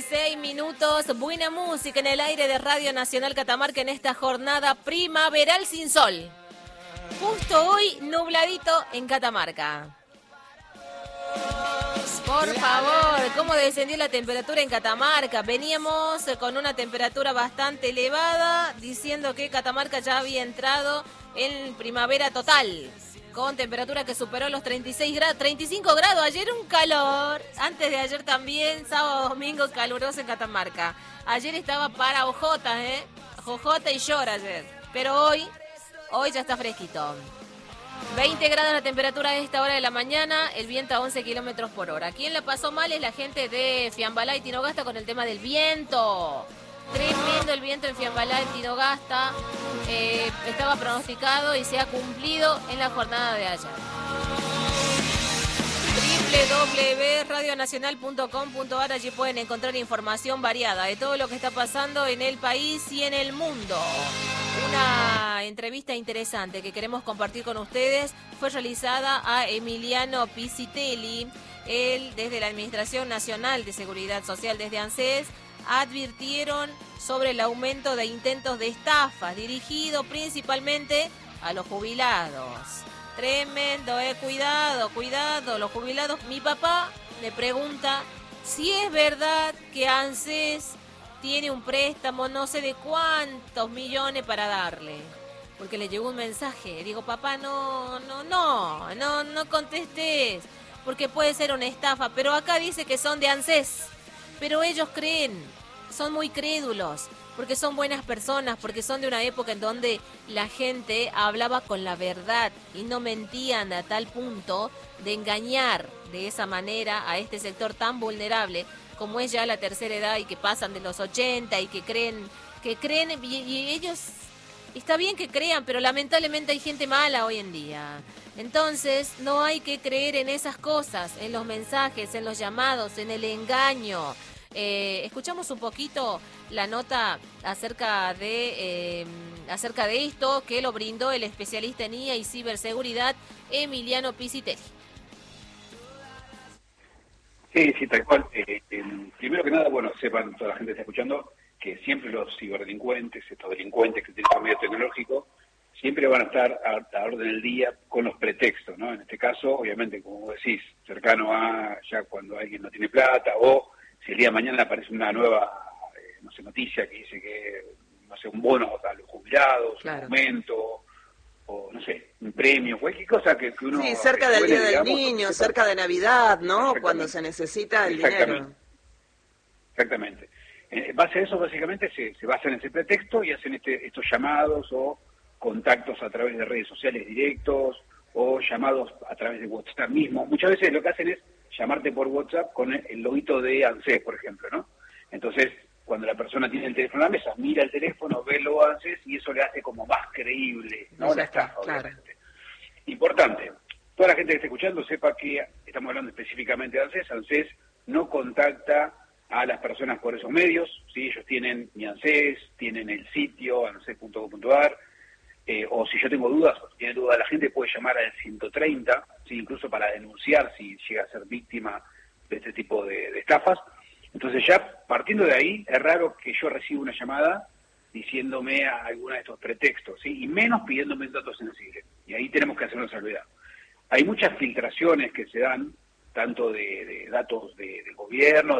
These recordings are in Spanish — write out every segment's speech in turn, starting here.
16 minutos, buena música en el aire de Radio Nacional Catamarca en esta jornada primaveral sin sol. Justo hoy nubladito en Catamarca. Por favor, ¿cómo descendió la temperatura en Catamarca? Veníamos con una temperatura bastante elevada, diciendo que Catamarca ya había entrado en primavera total, con temperatura que superó los 36 grados, 35 grados. Ayer un calor, antes de ayer también, sábado, domingo, caluroso en Catamarca. Ayer estaba para ojotas, jojota y llora ayer. Pero hoy ya está fresquito. 20 grados la temperatura a esta hora de la mañana, el viento a 11 kilómetros por hora. Quien la pasó mal es la gente de Fiambalá y Tinogasta con el tema del viento. Tremendo el viento en Fiambalá y Tinogasta. Estaba pronosticado y se ha cumplido en la jornada de ayer. www.radionacional.com.ar, allí pueden encontrar información variada de todo lo que está pasando en el país y en el mundo. Una entrevista interesante que queremos compartir con ustedes fue realizada a Emiliano Pisitelli. Él, desde la Administración Nacional de Seguridad Social, desde ANSES, advirtieron sobre el aumento de intentos de estafas dirigido principalmente a los jubilados. Tremendo, cuidado, los jubilados. Mi papá me pregunta si es verdad que ANSES tiene un préstamo no sé de cuántos millones para darle, porque le llegó un mensaje. Digo, papá, no contestes, porque puede ser una estafa, pero acá dice que son de ANSES, pero ellos creen, son muy crédulos, porque son buenas personas, porque son de una época en donde la gente hablaba con la verdad y no mentían a tal punto de engañar de esa manera a este sector tan vulnerable como es ya la tercera edad y que pasan de los 80 y que creen y ellos, está bien que crean, pero lamentablemente hay gente mala hoy en día. Entonces no hay que creer en esas cosas, en los mensajes, en los llamados, en el engaño. Escuchamos un poquito la nota acerca de esto que lo brindó el especialista en IA y ciberseguridad Emiliano Pisitelli. Sí, tal cual. Primero que nada, sepan, toda la gente que está escuchando, que siempre los ciberdelincuentes, estos delincuentes que tienen medio tecnológico, siempre van a estar a la orden del día con los pretextos, ¿no? En este caso, obviamente, como vos decís, cercano a ya cuando alguien no tiene plata, o si el día de mañana aparece una nueva, noticia que dice que, un bono a los jubilados, claro, un aumento, o no sé, un premio, cualquier cosa que uno... Sí, cerca del Día del Niño, cerca de Navidad, ¿no? Cuando se necesita el dinero. Exactamente. En base a eso, básicamente, se basan en ese pretexto y hacen estos llamados o contactos a través de redes sociales directos o llamados a través de WhatsApp mismo. Muchas veces lo que hacen es llamarte por WhatsApp con el loguito de ANSES, por ejemplo, ¿no? Entonces, cuando la persona tiene el teléfono en la mesa, mira el teléfono, ve el logo de ANSES y eso le hace como más creíble, ¿no? La estafa, obviamente. Importante, toda la gente que esté escuchando sepa que estamos hablando específicamente de ANSES. ANSES no contacta a las personas por esos medios, ¿sí? Ellos tienen mi ANSES, tienen el sitio anses.gov.ar, o si yo tengo dudas, o si tiene dudas la gente puede llamar al 130, ¿sí? Incluso para denunciar si llega a ser víctima de este tipo de estafas. Entonces ya partiendo de ahí, es raro que yo reciba una llamada diciéndome a alguna de estos pretextos, ¿sí? Y menos pidiéndome datos sensibles. Y ahí tenemos que hacer una salvedad. Hay muchas filtraciones que se dan, tanto de datos del gobierno,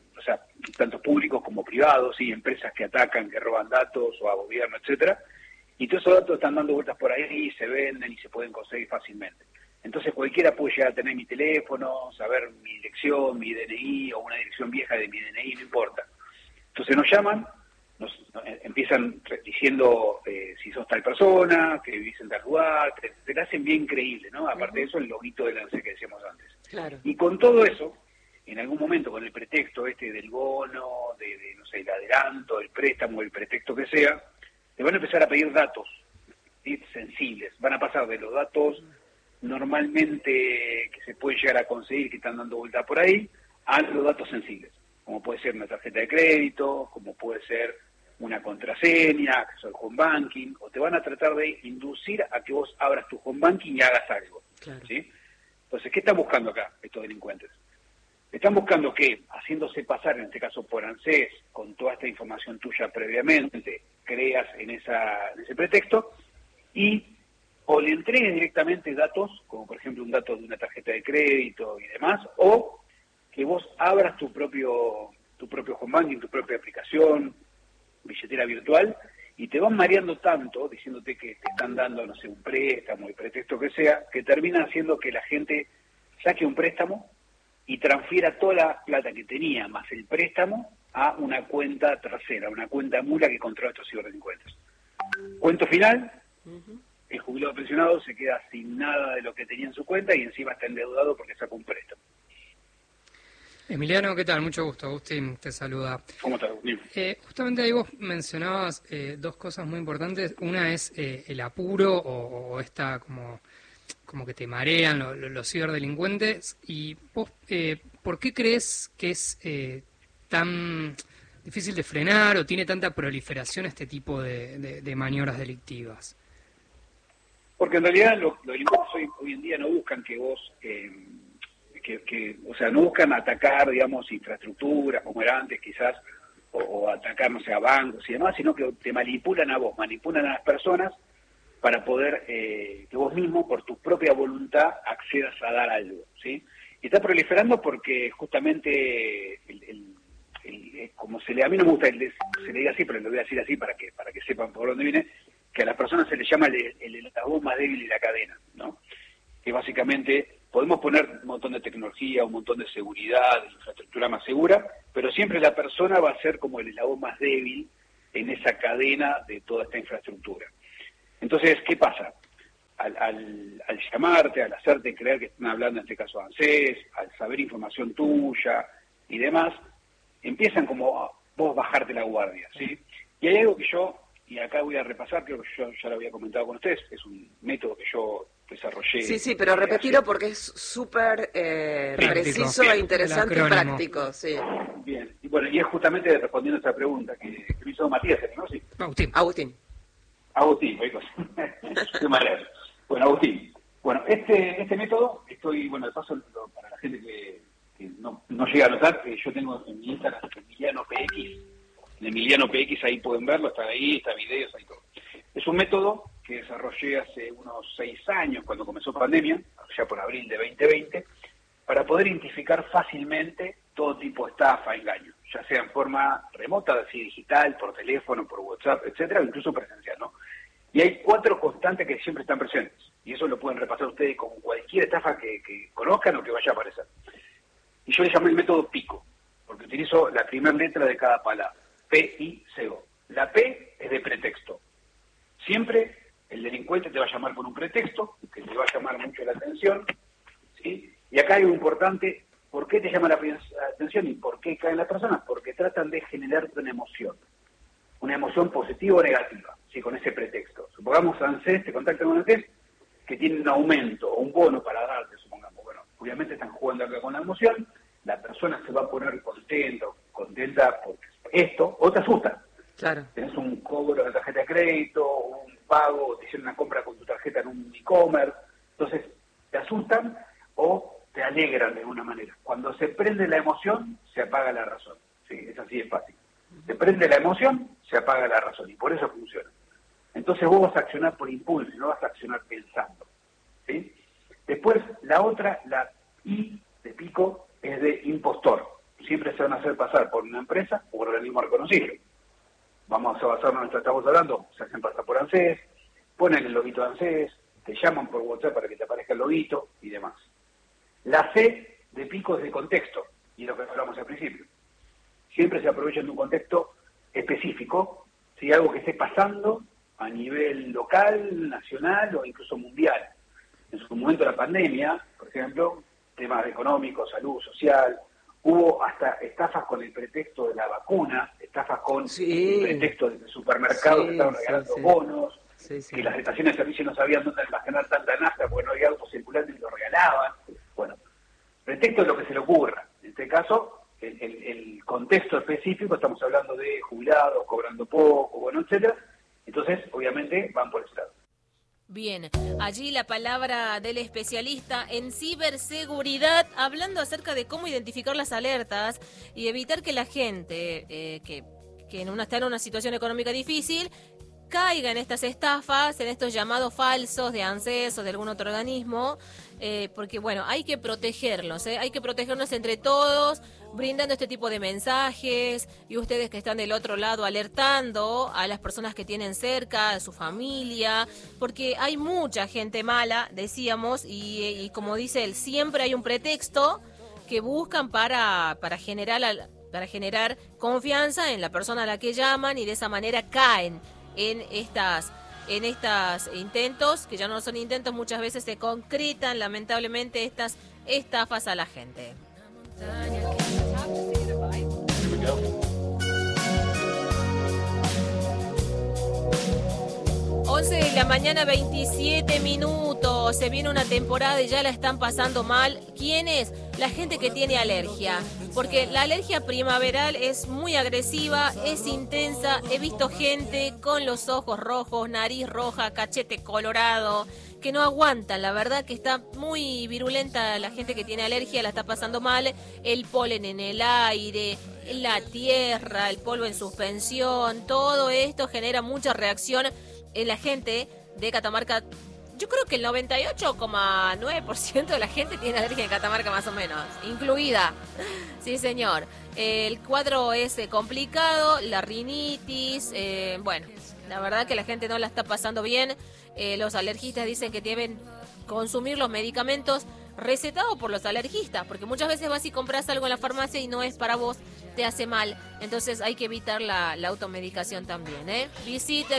tanto públicos como privados, ¿sí? Empresas que atacan, que roban datos, o a gobierno, etcétera. Y todos esos datos están dando vueltas por ahí, se venden y se pueden conseguir fácilmente. Entonces cualquiera puede llegar a tener mi teléfono, saber mi dirección, mi DNI, o una dirección vieja de mi DNI, no importa. Entonces nos llaman, nos empiezan diciendo si sos tal persona, que vivís en tal lugar, te la hacen bien creíble, ¿no? Aparte de eso, el loguito del ANSES que decíamos antes. Claro. Y con todo eso, en algún momento, con el pretexto del bono, el adelanto, el préstamo, el pretexto que sea, te van a empezar a pedir datos, ¿sí? Sensibles. Van a pasar de los datos normalmente que se puede llegar a conseguir, que están dando vuelta por ahí, a los datos sensibles, como puede ser una tarjeta de crédito, como puede ser una contraseña, que es el home banking, o te van a tratar de inducir a que vos abras tu home banking y hagas algo. Claro. ¿Sí? Entonces, ¿qué están buscando acá estos delincuentes? Están buscando que, haciéndose pasar, en este caso por ANSES, con toda esta información tuya previamente, creas en ese pretexto, y o le entregues directamente datos, como por ejemplo un dato de una tarjeta de crédito y demás, o que vos abras tu propio home banking, tu propia aplicación, billetera virtual, y te van mareando tanto, diciéndote que te están dando, no sé, un préstamo, el pretexto que sea, que termina haciendo que la gente saque un préstamo y transfiera toda la plata que tenía, más el préstamo, a una cuenta tercera, una cuenta mula que controla estos ciberdelincuentes. Cuento final, el jubilado pensionado se queda sin nada de lo que tenía en su cuenta y encima está endeudado porque sacó un préstamo. Emiliano, ¿qué tal? Mucho gusto. Agustín te saluda. ¿Cómo estás, Agustín? Justamente ahí vos mencionabas dos cosas muy importantes. Una es el apuro o esta como que te marean los ciberdelincuentes. Y vos, ¿por qué crees que es tan difícil de frenar o tiene tanta proliferación este tipo de maniobras delictivas? Porque en realidad los delincuentes hoy en día no buscan que vos... o sea, no buscan atacar, digamos, infraestructuras como era antes quizás, o atacar, no sé, a bancos y demás, sino que te manipulan a vos, manipulan a las personas para poder que vos mismo, por tu propia voluntad, accedas a dar algo, ¿sí? Y está proliferando porque justamente, como a mí no me gusta se le diga así, pero lo voy a decir así para que sepan por dónde viene, que a las personas se les llama el eslabón más débil de la cadena, ¿no? Que básicamente... Podemos poner un montón de tecnología, un montón de seguridad, de infraestructura más segura, pero siempre la persona va a ser como el eslabón más débil en esa cadena de toda esta infraestructura. Entonces, ¿qué pasa? Al llamarte, al hacerte creer que están hablando, en este caso ANSES, al saber información tuya y demás, empiezan como a vos bajarte la guardia, ¿sí? Y hay algo que yo, y acá voy a repasar, creo que yo ya lo había comentado con ustedes, es un método que yo desarrollé. Sí, pero repetilo porque es súper preciso e interesante y práctico. Sí. Bien, y bueno, y es justamente respondiendo a esta pregunta que me hizo Matías, ¿no? Sí. Agustín, qué manera. Bueno, Agustín. Bueno, este método, de paso, para la gente que no llega a notar, yo tengo en mi Instagram Emiliano PX. En Emiliano PX ahí pueden verlo, está videos, ahí todo. Es un método que desarrollé hace unos 6 años, cuando comenzó pandemia, ya por abril de 2020, para poder identificar fácilmente todo tipo de estafa, engaño, ya sea en forma remota, así digital, por teléfono, por WhatsApp, etcétera, o incluso presencial, ¿no? Y hay 4 constantes que siempre están presentes, y eso lo pueden repasar ustedes con cualquier estafa que conozcan o que vaya a aparecer. Y yo le llamé el método PICO, porque utilizo la primera letra de cada palabra, P-I-C-O. La P es de pretexto. Siempre el delincuente te va a llamar por un pretexto, que te va a llamar mucho la atención, ¿sí? Y acá hay algo importante, ¿por qué te llama la atención y por qué caen las personas? Porque tratan de generarte una emoción positiva o negativa, ¿sí? Con ese pretexto. Supongamos ANSES, te contactan con ANSES, que tiene un aumento o un bono para darte, supongamos. Bueno, obviamente están jugando acá con la emoción, la persona se va a poner contenta por esto, o te asusta. Claro. Tenés un cobro de tarjeta de crédito, un pago, te hicieron una compra con tu tarjeta en un e-commerce, entonces te asustan o te alegran de alguna manera. Cuando se prende la emoción, se apaga la razón. Sí, es así de fácil. Se prende la emoción, se apaga la razón, y por eso funciona. Entonces vos vas a accionar por impulso, no vas a accionar pensando, ¿sí? Después, la otra, la I de PICO, es de impostor. Siempre se van a hacer pasar por una empresa o por un organismo reconocido. Vamos a basarnos en esto que estamos hablando, se hacen pasar por ANSES, ponen el loguito de ANSES, te llaman por WhatsApp para que te aparezca el loguito y demás. La C de PICO es de contexto, y lo que hablamos al principio. Siempre se aprovechan de un contexto específico, si algo que esté pasando a nivel local, nacional o incluso mundial. En su momento de la pandemia, por ejemplo, temas económicos, salud, social, hubo hasta estafas con el pretexto de la vacuna, estafas con el pretexto de supermercados que estaban regalando bonos, que las estaciones de servicio no sabían dónde almacenar tanta nafta porque no había autos circulantes y lo regalaban. Bueno, pretexto es lo que se le ocurra. En este caso, el contexto específico, estamos hablando de jubilados, cobrando poco, bueno, etcétera. Entonces, obviamente, van por ese lado. Bien, allí la palabra del especialista en ciberseguridad, hablando acerca de cómo identificar las alertas y evitar que la gente que está en una situación económica difícil caiga en estas estafas, en estos llamados falsos de ANSES o de algún otro organismo, porque bueno, hay que protegerlos, hay que protegernos entre todos, brindando este tipo de mensajes, y ustedes que están del otro lado alertando a las personas que tienen cerca, a su familia, porque hay mucha gente mala, decíamos, y como dice él, siempre hay un pretexto que buscan para generar confianza en la persona a la que llaman, y de esa manera caen en estas intentos, que ya no son intentos, muchas veces se concretan lamentablemente estas estafas a la gente. 11 de la mañana, 27 minutos. Se viene una temporada y ya la están pasando mal. ¿Quiénes? La gente que tiene alergia. Porque la alergia primaveral es muy agresiva, es intensa. He visto gente con los ojos rojos, nariz roja, cachete colorado, que no aguantan. La verdad que está muy virulenta la gente que tiene alergia, la está pasando mal. El polen en el aire, la tierra, el polvo en suspensión, todo esto genera mucha reacción en la gente de Catamarca. Yo creo que el 98,9% de la gente tiene alergia en Catamarca, más o menos, incluida. Sí, señor. El cuadro es complicado, la rinitis, bueno, la verdad que la gente no la está pasando bien. Los alergistas dicen que deben consumir los medicamentos recetados por los alergistas, porque muchas veces vas y compras algo en la farmacia y no es para vos, te hace mal. Entonces hay que evitar la automedicación también, Visite